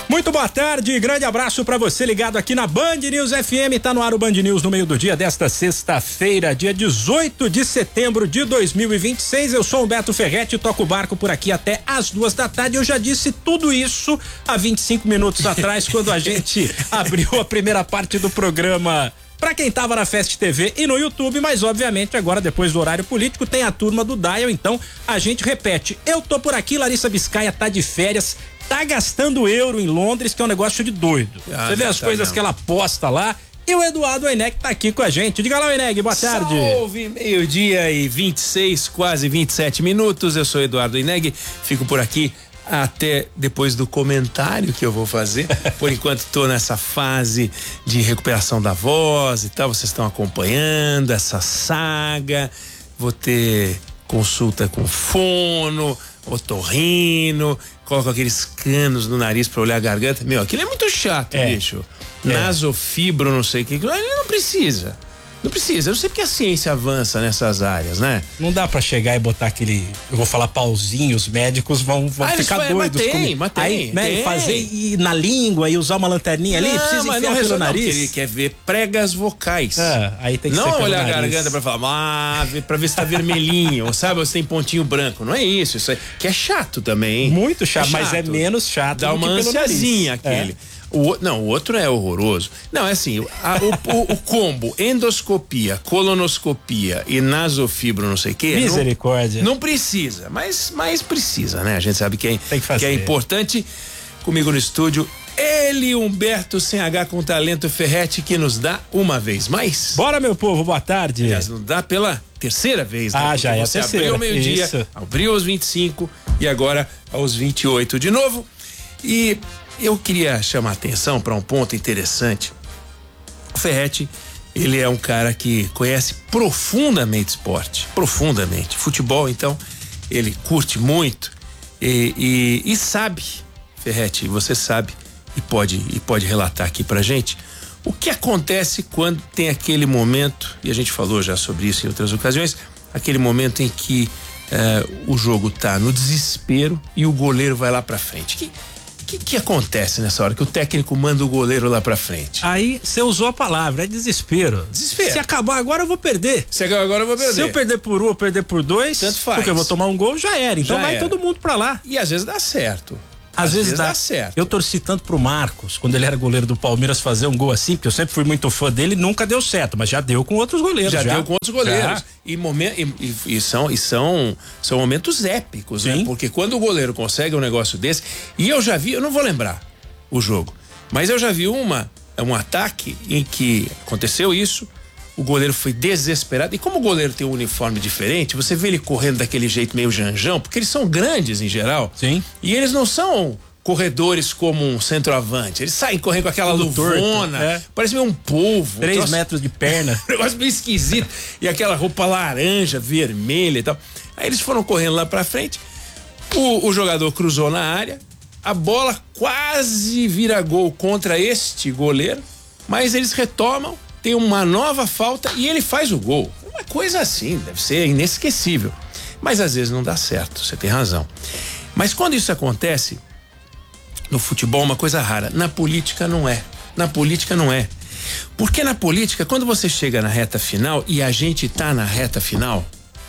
Muito boa tarde, grande abraço pra você ligado aqui na Band News FM, tá no ar o Band News no meio do dia desta sexta-feira, dia 18 de setembro de 2026. Eu sou Humberto Ferretti e toco o barco por aqui até às 2 da tarde. Eu já disse tudo isso há 25 minutos atrás, quando a gente abriu a primeira parte do programa pra quem tava na Fest TV e no YouTube, mas obviamente agora depois do horário político tem a turma do Dial, então a gente repete. Eu tô por aqui, Larissa Biscaia tá de férias, tá gastando euro em Londres, que é um negócio de doido. Você vê as coisas que ela posta lá. E o Eduardo Oineg tá aqui com a gente. Diga lá, Oineg, boa tarde. Salve, meio-dia e 26, quase 27 minutos. Eu sou Eduardo Oineg, fico por aqui até depois do comentário que eu vou fazer. Por enquanto tô nessa fase de recuperação da voz e tal, vocês estão acompanhando essa saga. Vou ter consulta com fono, otorrino, coloco aqueles canos no nariz pra olhar a garganta. Meu, aquilo é muito chato, bicho. Nasofibro, não sei o que. Ele não precisa. Não precisa. Eu não sei porque a ciência avança nessas áreas, né? Não dá pra chegar e botar aquele, eu vou falar pauzinho, os médicos vão ficar doidos comigo. Mas tem, aí, né, fazer na língua e usar uma lanterninha ali, precisa enfiar pelo nariz. Não, ele quer ver pregas vocais. Aí tem que não ser olhar a nariz. garganta pra falar, pra ver se tá vermelhinho, sabe? Ou se tem pontinho branco. Não é isso, isso aí, que é chato também, hein? Muito chato, mas é menos chato dá do que uma pelo nariz. ansiazinha aquele. O outro é horroroso. Não, é assim, o combo endoscopia, colonoscopia e nasofibro, não sei o que. Misericórdia. Não precisa, mas precisa, né? A gente sabe que é importante. Comigo no estúdio, ele, Humberto sem H com talento Ferretti, que nos dá uma vez mais. Bora, meu povo, boa tarde. Aliás, nos dá pela terceira vez, né? Já é a terceira. Abriu ao meio-dia, abriu aos 25 e agora aos 28 de novo. E eu queria chamar a atenção para um ponto interessante. O Ferretti, ele é um cara que conhece profundamente esporte, profundamente. Futebol, então, ele curte muito e sabe, Ferretti, você sabe e pode relatar aqui pra gente o que acontece quando tem aquele momento, e a gente falou já sobre isso em outras ocasiões, aquele momento em que o jogo tá no desespero e o goleiro vai lá pra frente. O que acontece nessa hora que o técnico manda o goleiro lá pra frente? Aí você usou a palavra, é desespero. Desespero. Se acabar agora eu vou perder. Se acabar agora eu vou perder. Se eu perder por ou perder por 2, tanto faz. Porque eu vou tomar um gol, já era. Então vai todo mundo pra lá. E às vezes dá certo. Às vezes dá certo. Eu torci tanto pro Marcos, quando ele era goleiro do Palmeiras, fazer um gol assim, porque eu sempre fui muito fã dele, nunca deu certo, mas já deu com outros goleiros. Já deu com outros goleiros. E são momentos épicos, né? Porque quando o goleiro consegue um negócio desse, e eu já vi, eu não vou lembrar o jogo, mas eu já vi um ataque em que aconteceu isso, o goleiro foi desesperado, e como o goleiro tem um uniforme diferente, você vê ele correndo daquele jeito meio janjão, porque eles são grandes em geral. Sim. E eles não são corredores como um centroavante, eles saem correndo com aquela luvona, parece meio um polvo. 3 metros de perna. Um negócio meio esquisito. E aquela roupa laranja, vermelha e tal. Aí eles foram correndo lá pra frente, o jogador cruzou na área, a bola quase vira gol contra este goleiro, mas eles retomam, tem uma nova falta e ele faz o gol. Uma coisa assim, deve ser inesquecível. Mas às vezes não dá certo, você tem razão. Mas quando isso acontece, no futebol é uma coisa rara. Na política não é. Porque na política, quando você chega na reta final, e a gente tá na reta final,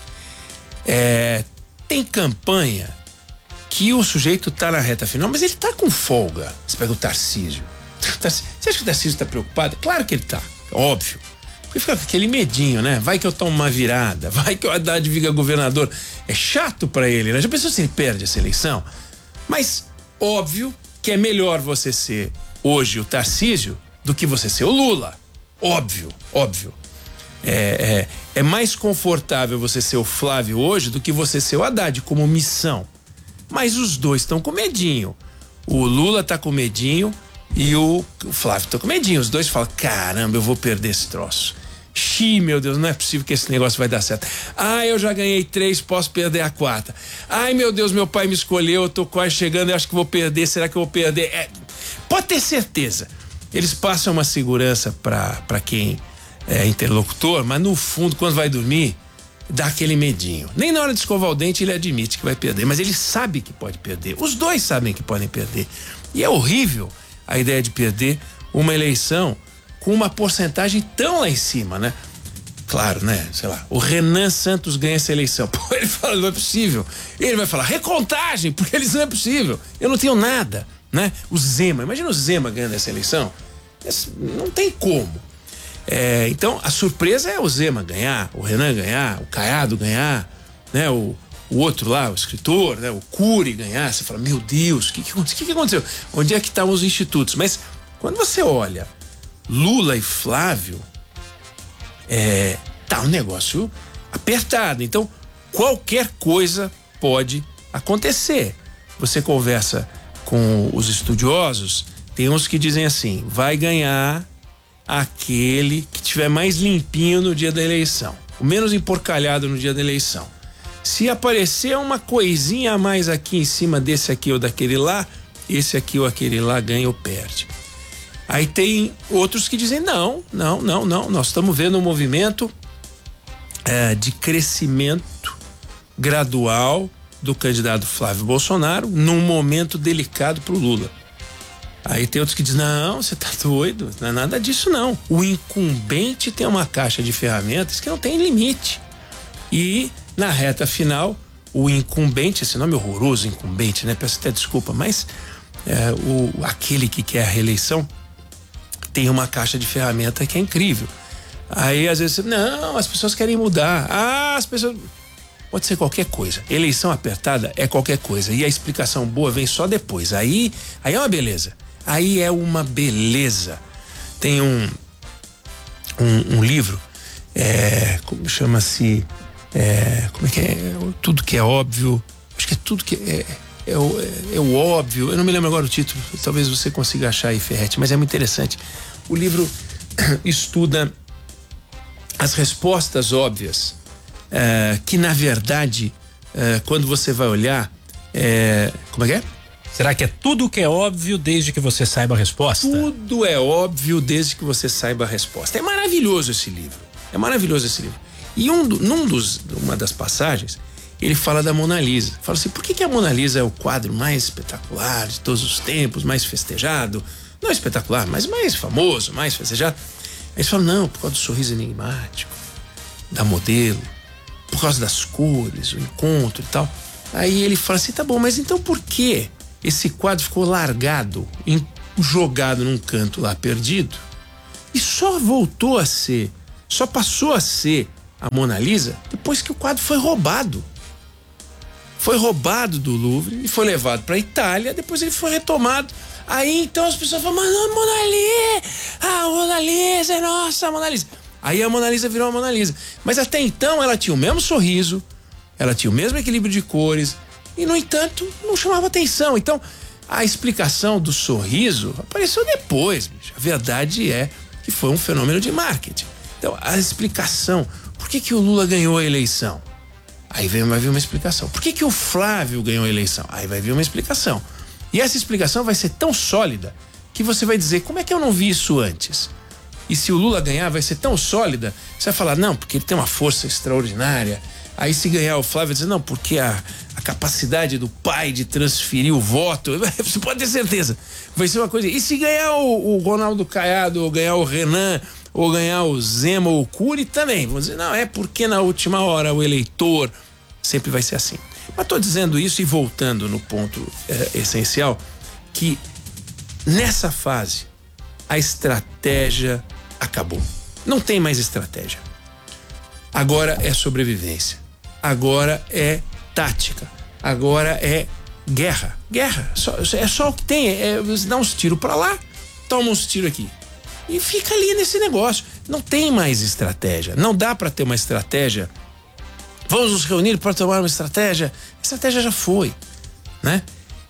tem campanha que o sujeito tá na reta final, mas ele tá com folga. Você pega o Tarcísio. Você acha que o Tarcísio tá preocupado? Claro que ele tá. Óbvio. Porque fica com aquele medinho, né? Vai que eu tomo uma virada, vai que o Haddad fica governador. É chato pra ele, né? Já pensou se ele perde essa eleição? Mas, óbvio que é melhor você ser hoje o Tarcísio do que você ser o Lula. Óbvio. É mais confortável você ser o Flávio hoje do que você ser o Haddad como missão. Mas os dois estão com medinho. O Lula tá com medinho e o Flávio tá com medinho. Os dois falam, caramba, eu vou perder esse troço. Meu Deus, não é possível que esse negócio vai dar certo. Eu já ganhei 3, posso perder a 4. Meu Deus, meu pai me escolheu, eu tô quase chegando, eu acho que vou perder, será que eu vou perder? Pode ter certeza. Eles passam uma segurança pra quem é interlocutor, mas no fundo, quando vai dormir, dá aquele medinho. Nem na hora de escovar o dente ele admite que vai perder, mas ele sabe que pode perder. Os dois sabem que podem perder. E é horrível a ideia de perder uma eleição com uma porcentagem tão lá em cima, né? Claro, né? Sei lá, o Renan Santos ganha essa eleição. Pô, ele fala, não é possível. Ele vai falar, recontagem, porque eles não é possível. Eu não tenho nada, né? O Zema, imagina o Zema ganhando essa eleição. Não tem como. Então, a surpresa é o Zema ganhar, o Renan ganhar, o Caiado ganhar, né? O outro lá, o escritor, né? O Cury ganhar. Você fala, meu Deus, o que aconteceu? Onde é que estavam os institutos? Mas quando você olha Lula e Flávio, tá um negócio apertado. Então, qualquer coisa pode acontecer. Você conversa com os estudiosos, tem uns que dizem assim, vai ganhar aquele que tiver mais limpinho no dia da eleição, o menos emporcalhado no dia da eleição. Se aparecer uma coisinha a mais aqui em cima desse aqui ou daquele lá, esse aqui ou aquele lá ganha ou perde. Aí tem outros que dizem não, nós estamos vendo um movimento de crescimento gradual do candidato Flávio Bolsonaro num momento delicado para o Lula. Aí tem outros que dizem, não, você tá doido, não é nada disso não. O incumbente tem uma caixa de ferramentas que não tem limite. E na reta final, o incumbente, esse nome horroroso, incumbente, né? Peço até desculpa, mas aquele que quer a reeleição tem uma caixa de ferramenta que é incrível. Aí às vezes, não, as pessoas querem mudar. As pessoas... Pode ser qualquer coisa. Eleição apertada é qualquer coisa. E a explicação boa vem só depois. Aí é uma beleza. Aí é uma beleza. Tem um livro, como chama-se, como é que é? Tudo que é óbvio. Acho que é tudo que é o óbvio. Eu não me lembro agora o título. Talvez você consiga achar aí, Ferretti, mas é muito interessante. O livro estuda as respostas óbvias, que na verdade, quando você vai olhar, como é que é? Será que é tudo que é óbvio desde que você saiba a resposta? Tudo é óbvio desde que você saiba a resposta. É maravilhoso esse livro. E uma das passagens, ele fala da Mona Lisa. Fala assim, por que a Mona Lisa é o quadro mais espetacular de todos os tempos, mais festejado? Não espetacular, mas mais famoso, mais festejado. Aí eles falam, não, por causa do sorriso enigmático da modelo, por causa das cores, o encontro e tal. Aí ele fala assim, tá bom, mas então por que esse quadro ficou largado, jogado num canto lá, perdido? E só passou a ser a Mona Lisa depois que o quadro foi roubado. Foi roubado do Louvre e foi levado para a Itália, depois ele foi retomado. Aí então as pessoas falam, mas não, Mona Lisa, é nossa, Mona Lisa. Aí a Mona Lisa virou a Mona Lisa. Mas até então ela tinha o mesmo sorriso, ela tinha o mesmo equilíbrio de cores e, no entanto, não chamava atenção. Então, a explicação do sorriso apareceu depois, bicho. A verdade é que foi um fenômeno de marketing. Então, a explicação, por que o Lula ganhou a eleição? Aí vai vir uma explicação. Por que o Flávio ganhou a eleição? Aí vai vir uma explicação. E essa explicação vai ser tão sólida que você vai dizer, como é que eu não vi isso antes? E se o Lula ganhar, vai ser tão sólida, você vai falar, não, porque ele tem uma força extraordinária. Aí se ganhar o Flávio, vai dizer, não, porque a capacidade do pai de transferir o voto, você pode ter certeza, vai ser uma coisa. E se ganhar o Ronaldo Caiado, ou ganhar o Renan, ou ganhar o Zema ou o Cury, também. Vamos dizer, não, é porque na última hora o eleitor sempre vai ser assim. Mas estou dizendo isso e voltando no ponto essencial, que nessa fase a estratégia acabou. Não tem mais estratégia. Agora é sobrevivência. Agora é tática. Agora é guerra. Guerra. É só o que tem. Você dá uns tiros para lá, toma uns tiros aqui. E fica ali nesse negócio. Não tem mais estratégia. Não dá para ter uma estratégia. Vamos nos reunir para tomar uma estratégia. A estratégia já foi, né?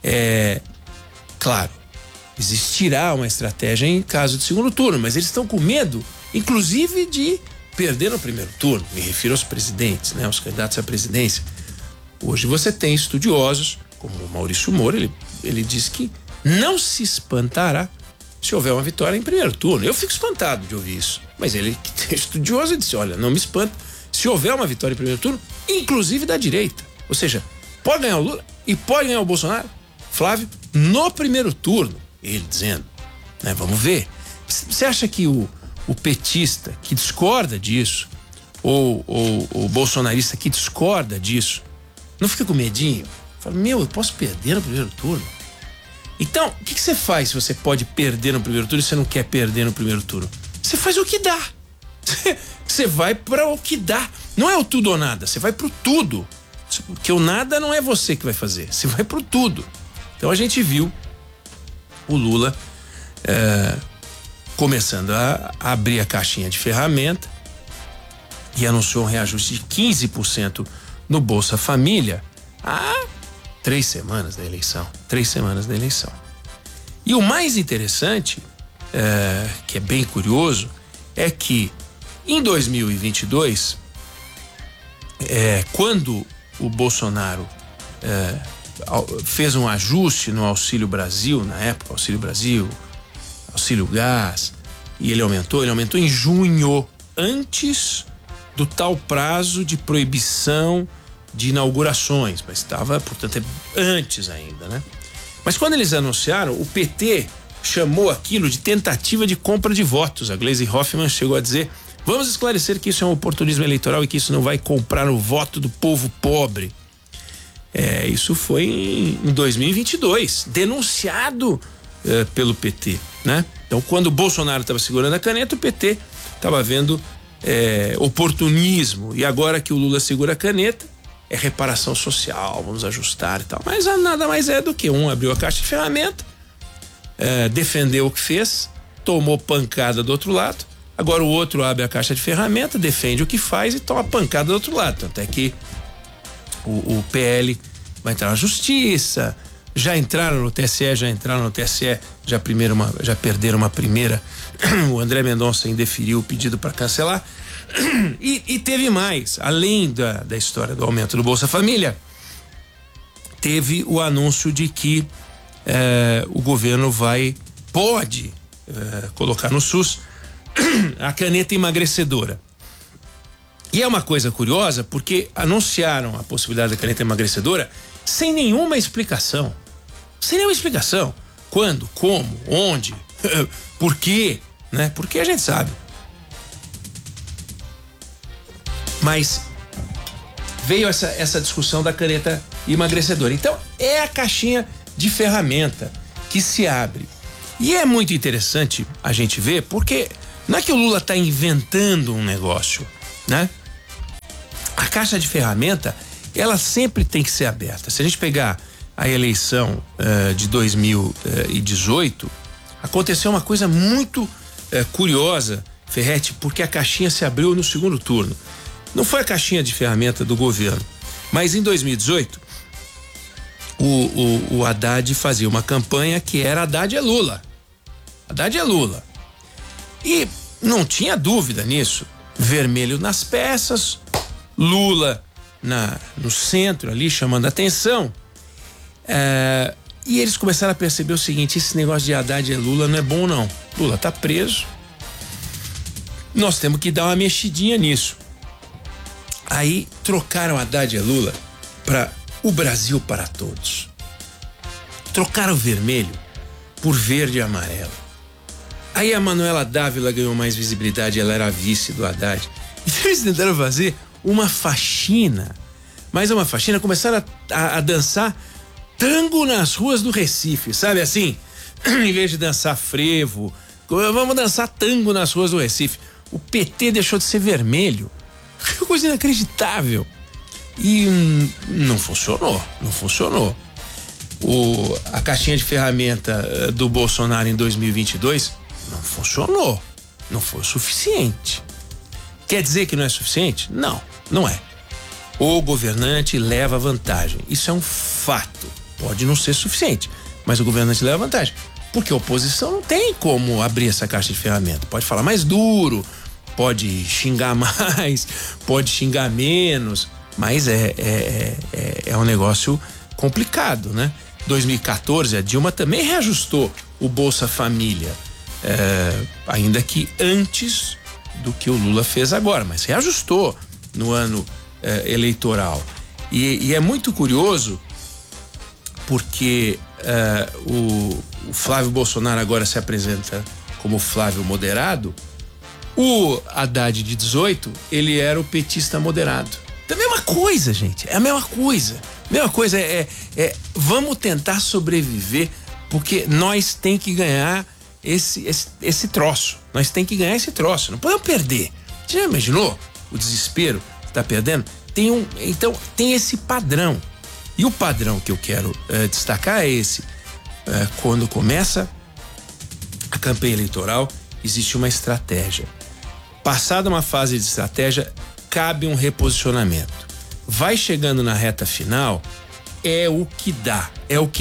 Claro, existirá uma estratégia em caso de segundo turno, mas eles estão com medo, inclusive, de perder no primeiro turno. Me refiro aos presidentes, né? Aos candidatos à presidência. Hoje você tem estudiosos, como o Maurício Moura, ele diz que não se espantará se houver uma vitória em primeiro turno. Eu fico espantado de ouvir isso, mas ele é estudioso e disse, olha, não me espanta se houver uma vitória em primeiro turno, inclusive da direita. Ou seja, pode ganhar o Lula e pode ganhar o Bolsonaro. Flávio, no primeiro turno, ele dizendo, né, vamos ver. Você acha que o petista que discorda disso, ou o bolsonarista que discorda disso, não fica com medinho? Fala, eu posso perder no primeiro turno? Então, o que você faz se você pode perder no primeiro turno e você não quer perder no primeiro turno? Você faz o que dá. Você vai para o que dá. Não é o tudo ou nada, você vai pro tudo. Porque o nada não é você que vai fazer, você vai pro tudo. Então a gente viu o Lula começando a abrir a caixinha de ferramenta e anunciou um reajuste de 15% no Bolsa Família há 3 semanas da eleição. 3 semanas da eleição. E o mais interessante, que é bem curioso, é que em 2022, quando o Bolsonaro fez um ajuste no Auxílio Brasil, na época, Auxílio Brasil, Auxílio Gás, e ele aumentou em junho, antes do tal prazo de proibição de inaugurações, mas estava, portanto, antes ainda, né? Mas quando eles anunciaram, o PT chamou aquilo de tentativa de compra de votos. A Gleisi Hoffmann chegou a dizer: vamos esclarecer que isso é um oportunismo eleitoral e que isso não vai comprar o voto do povo pobre. Isso foi em 2022, denunciado pelo PT, né? Então, quando o Bolsonaro estava segurando a caneta, o PT estava vendo oportunismo. E agora que o Lula segura a caneta, é reparação social, vamos ajustar e tal. Mas nada mais é do que abriu a caixa de ferramenta, defendeu o que fez, tomou pancada do outro lado. Agora o outro abre a caixa de ferramenta, defende o que faz e toma pancada do outro lado. Tanto é que o PL vai entrar na justiça, já entraram no TSE, já perderam uma primeira. O André Mendonça indeferiu o pedido para cancelar. E teve mais, além da história do aumento do Bolsa Família, teve o anúncio de que o governo pode colocar no SUS a caneta emagrecedora. E é uma coisa curiosa porque anunciaram a possibilidade da caneta emagrecedora sem nenhuma explicação. Sem nenhuma explicação. Quando, como, onde, por quê, né? Porque a gente sabe. Mas veio essa discussão da caneta emagrecedora. Então, é a caixinha de ferramenta que se abre. E é muito interessante a gente ver, porque não é que o Lula está inventando um negócio, né? A caixa de ferramenta, ela sempre tem que ser aberta. Se a gente pegar a eleição de 2018, aconteceu uma coisa muito curiosa, Ferretti, porque a caixinha se abriu no segundo turno. Não foi a caixinha de ferramenta do governo, mas em 2018 o Haddad fazia uma campanha que era Haddad é Lula. Haddad é Lula. E não tinha dúvida nisso. Vermelho nas peças, Lula no centro ali chamando a atenção. E eles começaram a perceber o seguinte: esse negócio de Haddad é Lula não é bom não. Lula tá preso. Nós temos que dar uma mexidinha nisso. Aí trocaram Haddad é Lula para o Brasil para todos. Trocaram o vermelho por verde e amarelo. Aí a Manuela Dávila ganhou mais visibilidade, ela era a vice do Haddad. Então eles tentaram fazer uma faxina, mais uma faxina, começaram a dançar tango nas ruas do Recife, sabe assim? Em vez de dançar frevo, vamos dançar tango nas ruas do Recife. O PT deixou de ser vermelho. Que coisa inacreditável. E não funcionou. A caixinha de ferramenta do Bolsonaro em 2022 não funcionou. Não foi o suficiente. Quer dizer que não é suficiente? Não, não é. O governante leva vantagem. Isso é um fato. Pode não ser suficiente, mas o governante leva vantagem. Porque a oposição não tem como abrir essa caixa de ferramenta. Pode falar mais duro, pode xingar mais, pode xingar menos, mas é um negócio complicado, né? 2014, a Dilma também reajustou o Bolsa Família, ainda que antes do que o Lula fez agora, mas reajustou no ano eleitoral. E é muito curioso porque o Flávio Bolsonaro agora se apresenta como Flávio moderado, o Haddad de 18, ele era o petista moderado. É a mesma coisa, gente, é a mesma coisa. Mesma coisa, vamos tentar sobreviver, porque nós tem que ganhar esse troço. Nós tem que ganhar esse troço, não podemos perder. Você já imaginou o desespero que tá perdendo? Então, tem esse padrão. E o padrão que eu quero destacar é esse. Quando começa a campanha eleitoral, existe uma estratégia. Passada uma fase de estratégia, cabe um reposicionamento. Vai chegando na reta final, é o que dá.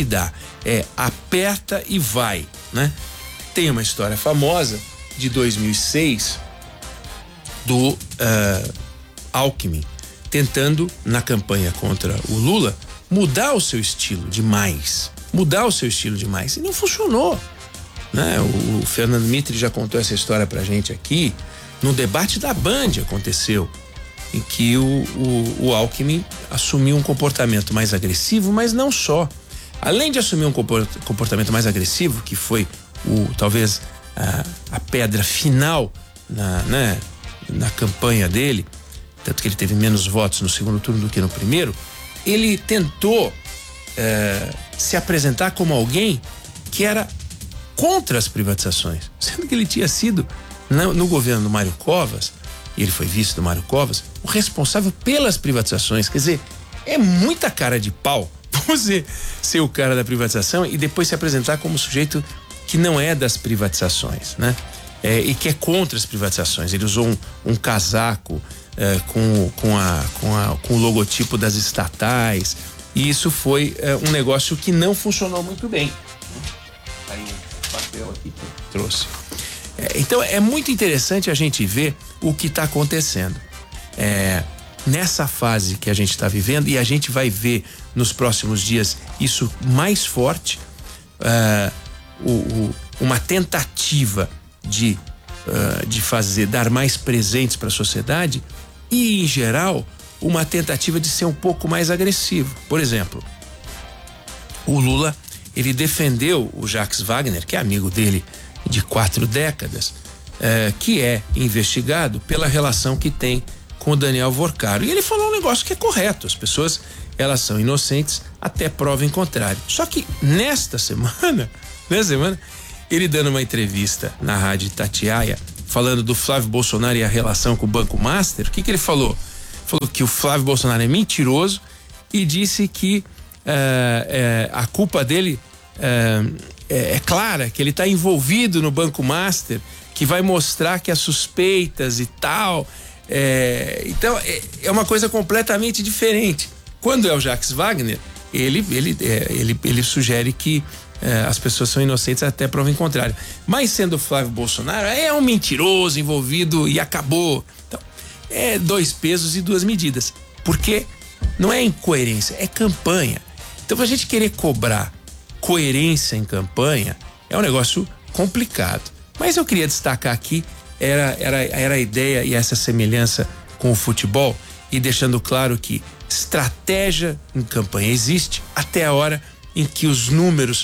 Aperta e vai, né? Tem uma história famosa de 2006 do Alckmin tentando, na campanha contra o Lula, mudar o seu estilo demais. E não funcionou, né? O Fernando Mitre já contou essa história pra gente aqui. No debate da Band aconteceu, em que o Alckmin assumiu um comportamento mais agressivo, mas não só. Além de assumir um comportamento mais agressivo, que foi talvez a pedra final na campanha dele, tanto que ele teve menos votos no segundo turno do que no primeiro, ele tentou se apresentar como alguém que era contra as privatizações, sendo que ele tinha sido, no governo do Mário Covas, e ele foi vice do Mário Covas, o responsável pelas privatizações. Quer dizer, é muita cara de pau você ser o cara da privatização e depois se apresentar como sujeito que não é das privatizações, né? E que é contra as privatizações. Ele usou um casaco com o logotipo das estatais, e isso foi um negócio que não funcionou muito bem. Aí um papel aqui que eu trouxe. Então é muito interessante a gente ver o que está acontecendo nessa fase que a gente está vivendo, e a gente vai ver nos próximos dias isso mais forte, uma tentativa de dar mais presentes para a sociedade, e em geral uma tentativa de ser um pouco mais agressivo. Por exemplo, o Lula, ele defendeu o Jacques Wagner, que é amigo dele de 4 décadas, que é investigado pela relação que tem com o Daniel Vorcaro. E ele falou um negócio que é correto: as pessoas, elas são inocentes até prova em contrário. Só que nessa semana, ele dando uma entrevista na rádio Itatiaia, falando do Flávio Bolsonaro e a relação com o Banco Master, o que ele falou? Falou que o Flávio Bolsonaro é mentiroso e disse que a culpa dele é clara, que ele está envolvido no Banco Master, que vai mostrar que as suspeitas e tal. Então é uma coisa completamente diferente. Quando é o Jacques Wagner, ele sugere que as pessoas são inocentes até prova em contrário. Mas sendo o Flávio Bolsonaro, é um mentiroso envolvido e acabou. Então, é 2 pesos e 2 medidas. Porque não é incoerência, é campanha. Então, pra gente querer cobrar coerência em campanha, é um negócio complicado. Mas eu queria destacar aqui, era a ideia e essa semelhança com o futebol, e deixando claro que estratégia em campanha existe até a hora em que os números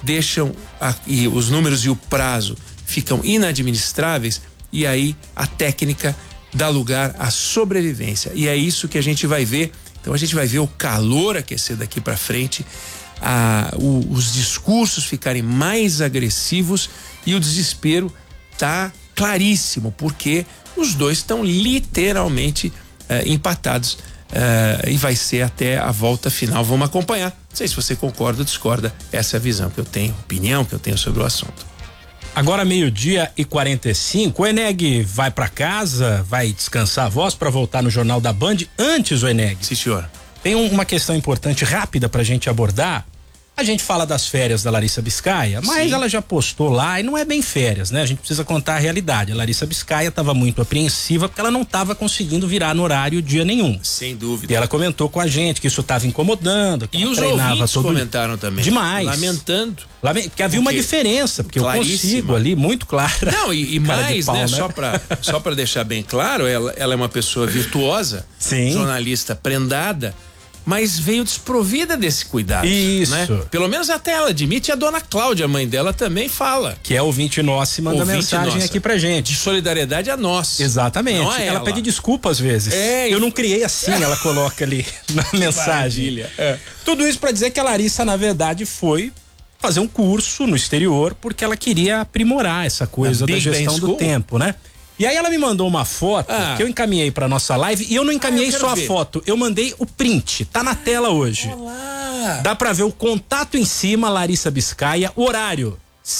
e o prazo ficam inadministráveis, e aí a técnica dá lugar à sobrevivência. E é isso que a gente vai ver. Então a gente vai ver o calor aquecer daqui para frente, os discursos ficarem mais agressivos, e o desespero tá claríssimo, porque os dois estão literalmente empatados, e vai ser até a volta final. Vamos acompanhar. Não sei se você concorda ou discorda. Essa é a visão que eu tenho, opinião que eu tenho sobre o assunto. Agora 12:45, o Eneg vai para casa, vai descansar a voz para voltar no Jornal da Band. Antes, o Eneg. Sim, senhor. Tem uma questão importante, rápida, pra gente abordar. A gente fala das férias da Larissa Biscaia, mas ela já postou lá, e não é bem férias, né? A gente precisa contar a realidade. A Larissa Biscaia estava muito apreensiva porque ela não estava conseguindo virar no horário dia nenhum. Sem dúvida. E ela comentou com a gente que isso estava incomodando. Que e os ouvintes comentaram também. Demais. Lamentando. Porque havia uma diferença, porque eu consigo ali, muito clara. Não, e mais, pau, né? Só pra deixar bem claro, ela é uma pessoa virtuosa, sim, jornalista prendada, mas veio desprovida desse cuidado. Isso. Né? Pelo menos até ela admite, a dona Cláudia, a mãe dela, também fala. Que é ouvinte nossa e manda mensagem aqui pra gente. De solidariedade a nós. Exatamente. Não é ela pede desculpa às vezes. Eu não criei assim, ela coloca ali na mensagem. Tudo isso pra dizer que a Larissa, na verdade, foi fazer um curso no exterior porque ela queria aprimorar essa coisa da gestão do tempo, né? E aí ela me mandou uma foto que eu encaminhei pra nossa live e eu não encaminhei só a foto, eu mandei o print, tá na tela hoje. Olá. Dá pra ver o contato em cima, Larissa Biscaia, horário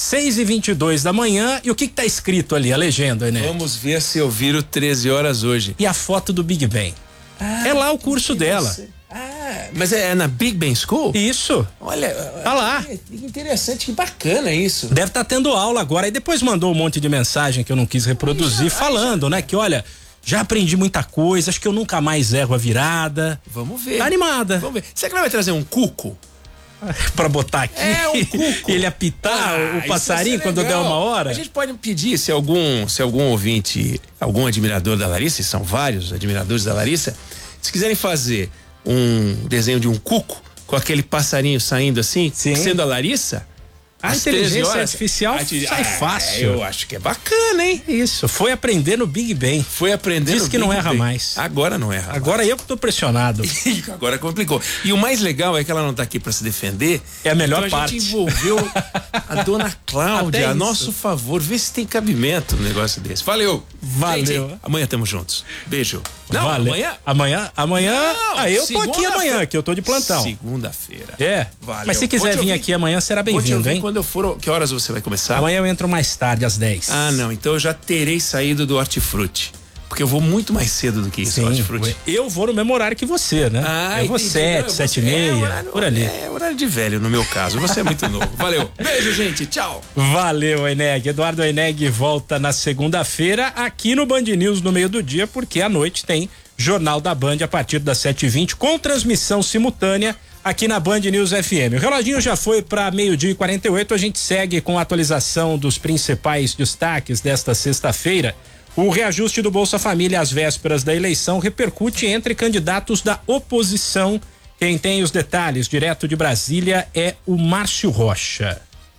6h22 da manhã e o que tá escrito ali, a legenda, né? Vamos ver se eu viro 13 horas hoje. E a foto do Big Ben. É lá o curso dela. Mas é na Big Ben School? Isso. Olha, tá lá. Que interessante, que bacana isso. Deve estar tendo aula agora. E depois mandou um monte de mensagem que eu não quis reproduzir, falando, né? Que olha, já aprendi muita coisa, acho que eu nunca mais erro a virada. Vamos ver. Tá animada. Vamos ver. Será que ela vai trazer um cuco? Pra botar aqui? Um cuco. Ele apitar o passarinho quando der uma hora? A gente pode pedir, se algum ouvinte, algum admirador da Larissa, e são vários admiradores da Larissa, se quiserem fazer um desenho de um cuco com aquele passarinho saindo assim, sendo a Larissa, a inteligência artificial sai fácil. Eu acho que é bacana, hein? Isso, foi aprender no Big Ben. Foi aprender Diz que não erra mais. Agora não erra. Agora eu que tô pressionado. Agora complicou. E o mais legal é que ela não tá aqui pra se defender. É a melhor então parte. A gente envolveu a dona Cláudia a nosso favor. Vê se tem cabimento um negócio desse. Valeu. Valeu. Gente, amanhã tamo juntos. Beijo. Não, amanhã? Não, eu tô aqui amanhã, que eu tô de plantão. Segunda-feira. Valeu. Mas se quiser vir aqui amanhã, será bem-vindo, hein? Quando eu for, que horas você vai começar? Amanhã eu entro mais tarde, às 10. Ah, não, então eu já terei saído do Hortifruti. Porque eu vou muito mais cedo do que isso, Hortifruti. Eu vou no mesmo horário que você, né? Eu vou 7, 7h30, por ali. É horário de velho, no meu caso. Você é muito novo. Valeu. Beijo, gente. Tchau. Valeu, Eneg. Eduardo Eneg volta na segunda-feira aqui no Band News no meio do dia, porque à noite tem Jornal da Band a partir das 7h20 com transmissão simultânea aqui na Band News FM. O reloginho já foi para 12h48. A gente segue com a atualização dos principais destaques desta sexta-feira. O reajuste do Bolsa Família às vésperas da eleição repercute entre candidatos da oposição. Quem tem os detalhes direto de Brasília é o Márcio Rocha.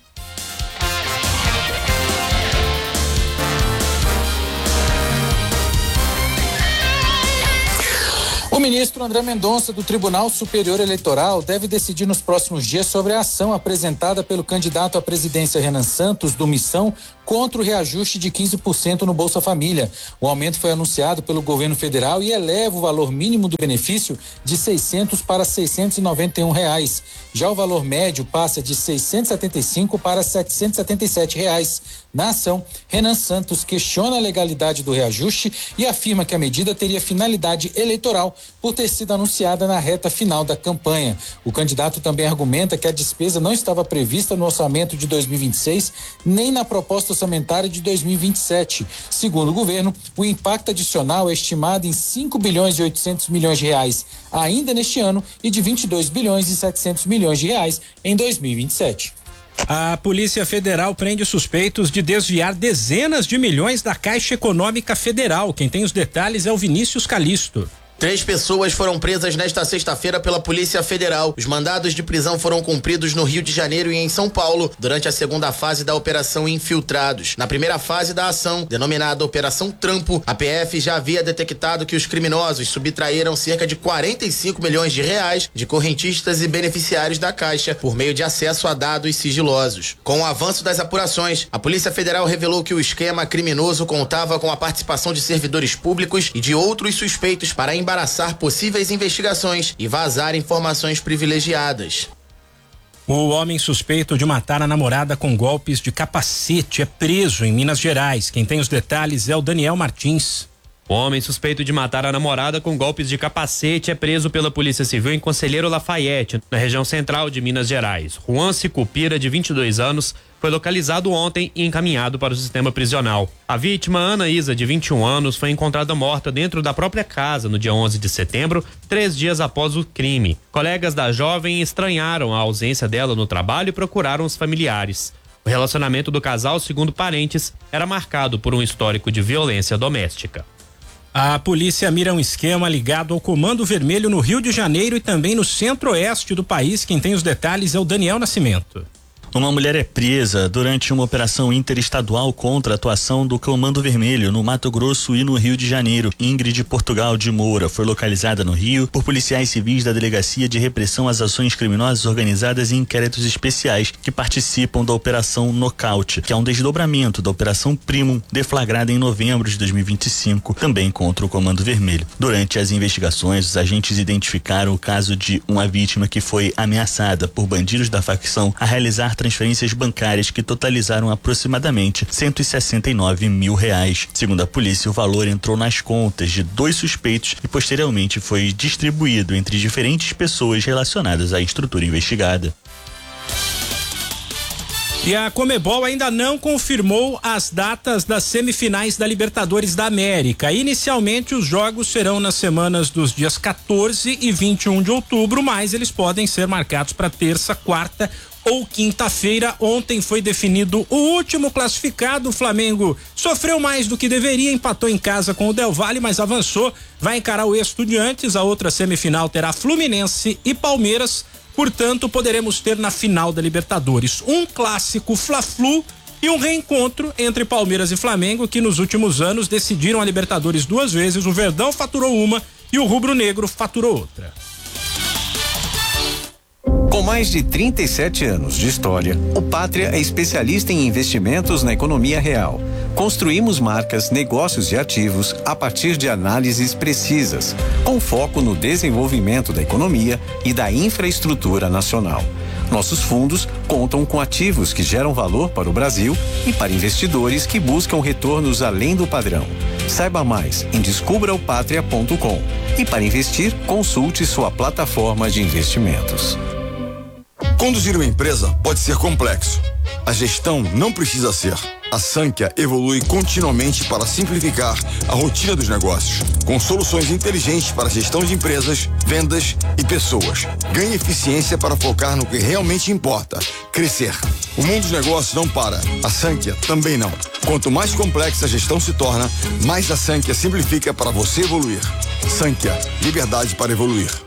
O ministro André Mendonça, do Tribunal Superior Eleitoral, deve decidir nos próximos dias sobre a ação apresentada pelo candidato à presidência Renan Santos, do Missão, contra o reajuste de 15% no Bolsa Família. O aumento foi anunciado pelo governo federal e eleva o valor mínimo do benefício de R$600 para R$691. Já o valor médio passa de R$675 para R$777. Na ação, Renan Santos questiona a legalidade do reajuste e afirma que a medida teria finalidade eleitoral por ter sido anunciada na reta final da campanha. O candidato também argumenta que a despesa não estava prevista no orçamento de 2026 nem na proposta orçamentária de 2027. Segundo o governo, o impacto adicional é estimado em 5 bilhões e 800 milhões de reais ainda neste ano e de 22 bilhões e 700 milhões de reais em 2027. A Polícia Federal prende suspeitos de desviar dezenas de milhões da Caixa Econômica Federal. Quem tem os detalhes é o Vinícius Calisto. 3 pessoas foram presas nesta sexta-feira pela Polícia Federal. Os mandados de prisão foram cumpridos no Rio de Janeiro e em São Paulo durante a segunda fase da Operação Infiltrados. Na primeira fase da ação, denominada Operação Trampo, a PF já havia detectado que os criminosos subtraíram cerca de 45 milhões de reais de correntistas e beneficiários da Caixa por meio de acesso a dados sigilosos. Com o avanço das apurações, a Polícia Federal revelou que o esquema criminoso contava com a participação de servidores públicos e de outros suspeitos para embaraçar possíveis investigações e vazar informações privilegiadas. O homem suspeito de matar a namorada com golpes de capacete é preso em Minas Gerais. Quem tem os detalhes é o Daniel Martins. O homem suspeito de matar a namorada com golpes de capacete é preso pela Polícia Civil em Conselheiro Lafayette, na região central de Minas Gerais. Juan Sicupira, de 22 anos, foi localizado ontem e encaminhado para o sistema prisional. A vítima, Ana Isa, de 21 anos, foi encontrada morta dentro da própria casa no dia 11 de setembro, 3 dias após o crime. Colegas da jovem estranharam a ausência dela no trabalho e procuraram os familiares. O relacionamento do casal, segundo parentes, era marcado por um histórico de violência doméstica. A polícia mira um esquema ligado ao Comando Vermelho no Rio de Janeiro e também no centro-oeste do país. Quem tem os detalhes é o Daniel Nascimento. Uma mulher é presa durante uma operação interestadual contra a atuação do Comando Vermelho no Mato Grosso e no Rio de Janeiro. Ingrid Portugal de Moura foi localizada no Rio por policiais civis da Delegacia de Repressão às Ações Criminosas Organizadas e Inquéritos Especiais que participam da Operação Nocaute, que é um desdobramento da Operação Primum, deflagrada em novembro de 2025, também contra o Comando Vermelho. Durante as investigações, os agentes identificaram o caso de uma vítima que foi ameaçada por bandidos da facção a realizar transferências bancárias que totalizaram aproximadamente R$169 mil. Segundo a polícia, o valor entrou nas contas de 2 suspeitos e posteriormente foi distribuído entre diferentes pessoas relacionadas à estrutura investigada. E a Conmebol ainda não confirmou as datas das semifinais da Libertadores da América. Inicialmente, os jogos serão nas semanas dos dias 14 e 21 de outubro, mas eles podem ser marcados para terça, quarta ou quinta-feira. Ontem foi definido o último classificado. O Flamengo sofreu mais do que deveria, empatou em casa com o Del Valle, mas avançou, vai encarar o Estudiantes. A outra semifinal terá Fluminense e Palmeiras. Portanto, poderemos ter na final da Libertadores um clássico Fla-Flu e um reencontro entre Palmeiras e Flamengo, que nos últimos anos decidiram a Libertadores 2 vezes. O Verdão faturou uma e o Rubro Negro faturou outra. Com mais de 37 anos de história, o Pátria é especialista em investimentos na economia real. Construímos marcas, negócios e ativos a partir de análises precisas, com foco no desenvolvimento da economia e da infraestrutura nacional. Nossos fundos contam com ativos que geram valor para o Brasil e para investidores que buscam retornos além do padrão. Saiba mais em descubraopatria.com e para investir, consulte sua plataforma de investimentos. Conduzir uma empresa pode ser complexo. A gestão não precisa ser. A Sankhya evolui continuamente para simplificar a rotina dos negócios, com soluções inteligentes para a gestão de empresas, vendas e pessoas. Ganhe eficiência para focar no que realmente importa, crescer. O mundo dos negócios não para, a Sankhya também não. Quanto mais complexa a gestão se torna, mais a Sankhya simplifica para você evoluir. Sankhya, liberdade para evoluir.